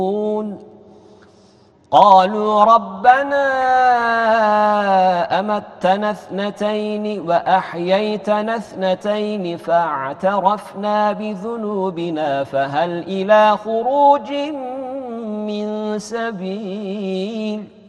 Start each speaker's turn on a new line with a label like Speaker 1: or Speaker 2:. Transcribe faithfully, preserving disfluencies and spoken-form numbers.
Speaker 1: قالوا ربنا أمتنا اثنتين وأحييتنا اثنتين فاعترفنا بذنوبنا فهل إلى خروج من سبيل